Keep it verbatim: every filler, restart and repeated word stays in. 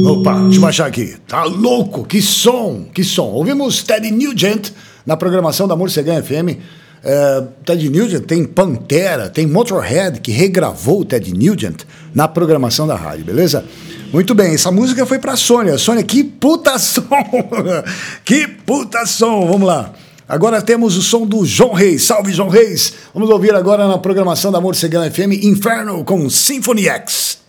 Opa, deixa eu baixar aqui. Tá louco, que som, que som. Ouvimos Ted Nugent na programação da Morcegão F M. É, Ted Nugent tem Pantera, tem Motorhead, que regravou o Ted Nugent na programação da rádio, beleza? Muito bem, essa música foi pra Sônia. Sônia, que puta som! Que puta som! Vamos lá. Agora temos o som do João Reis. Salve, João Reis! Vamos ouvir agora na programação da Morcegão F M, Inferno com Symphony X.